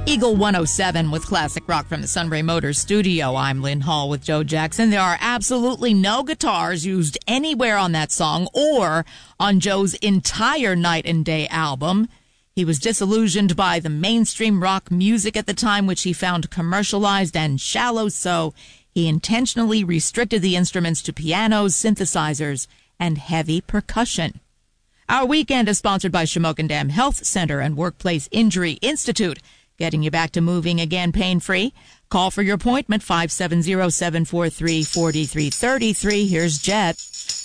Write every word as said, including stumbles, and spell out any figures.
Eagle one oh seven with classic rock from the Sunray Motors studio. I'm Lynn Hall with Joe Jackson. There are absolutely no guitars used anywhere on that song or on Joe's entire Night and Day album. He was disillusioned by the mainstream rock music at the time, which he found commercialized and shallow, so he intentionally restricted the instruments to pianos, synthesizers, and heavy percussion. Our weekend is sponsored by Shamokin Dam Health Center and Workplace Injury Institute, getting you back to moving again pain-free. Call for your appointment, five seven zero, seven four three, four three three three. Here's Jet.